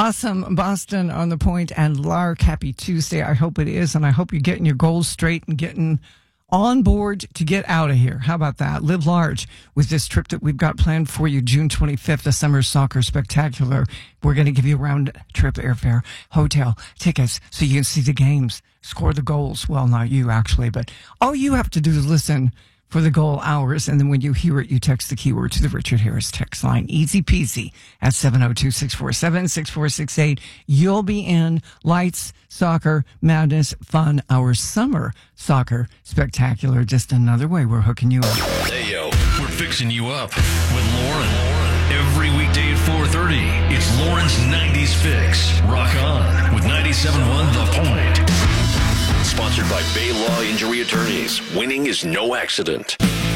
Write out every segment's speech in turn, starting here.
Awesome. Boston on the point and Lark. Happy Tuesday. I hope it is. And I hope you're getting your goals straight and getting on board to get out of here. How about that? Live large with this trip that we've got planned for you, June 25th, the Summer Soccer Spectacular. We're going to give you round trip airfare, hotel, tickets, so you can see the games, score the goals. Well, not you actually, but all you have to do is listen for the goal hours, and then when you hear it, you text the keyword to the Richard Harris text line. Easy peasy at 702-647-6468. You'll be in Lights, Soccer, Madness, Fun, our Summer Soccer Spectacular. Just another way we're hooking you up. Hey, yo, we're fixing you up with Lauren. Every weekday at 4:30, it's Lauren's 90s Fix. Rock on with 97.1 The Point. Sponsored by Bay Law Injury Attorneys. Winning is no accident.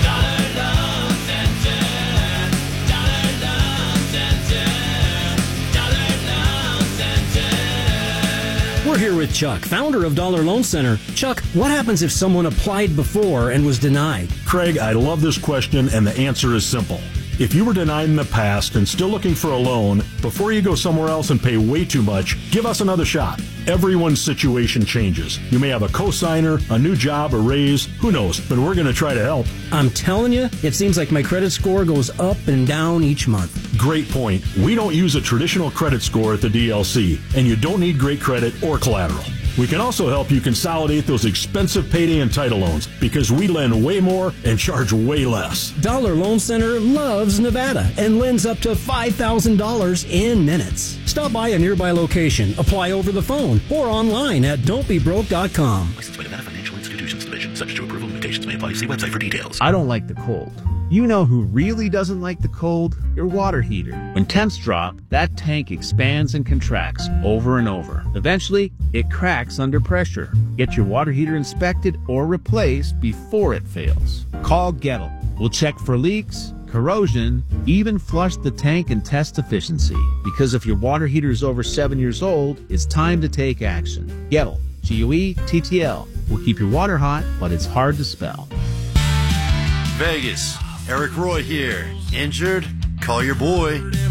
We're here with Chuck, founder of Dollar Loan Center. Chuck, what happens if someone applied before and was denied? Craig, I love this question, and the answer is simple. If you were denied in the past and still looking for a loan, before you go somewhere else and pay way too much, give us another shot. Everyone's situation changes. You may have a cosigner, a new job, a raise, who knows, but we're going to try to help. I'm telling you, it seems like my credit score goes up and down each month. Great point. We don't use a traditional credit score at the DLC, and you don't need great credit or collateral. We can also help you consolidate those expensive payday and title loans because we lend way more and charge way less. Dollar Loan Center loves Nevada and lends up to $5,000 in minutes. Stop by a nearby location, apply over the phone, or online at don'tbebroke.com. Licensed by Nevada Financial Institutions Division. Subject to approval, limitations may apply. See website for details. I don't like the cold. You know who really doesn't like the cold? Your water heater. When temps drop, that tank expands and contracts over and over. Eventually, it cracks under pressure. Get your water heater inspected or replaced before it fails. Call Gettle. We'll check for leaks, corrosion, even flush the tank and test efficiency. Because if your water heater is over 7 years old, it's time to take action. Gettle. G-U-E-T-T-L. Will keep your water hot, but it's hard to spell. Vegas. Eric Roy here. Injured? Call your boy.